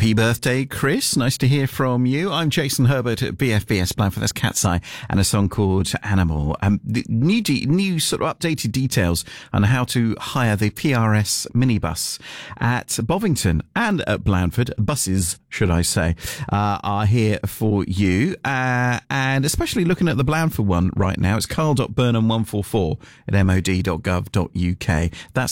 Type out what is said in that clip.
Happy birthday, Chris. Nice to hear from you. I'm Jason Herbert at BFBS Blandford. That's Cat's Eye and a song called Animal. The new sort of updated details on how to hire the PRS minibus at Bovington and at Blandford, buses, should I say, are here for you. And especially looking at the Blandford one right now, it's carl.burnham144 at mod.gov.uk. That's